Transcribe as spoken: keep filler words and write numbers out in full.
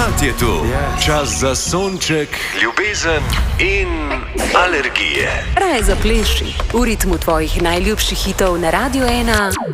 Pomlad je tu, čas za sonček, ljubezen in alergije. Raje zapleši v ritmu tvojih najljubših hitov na Radio ena.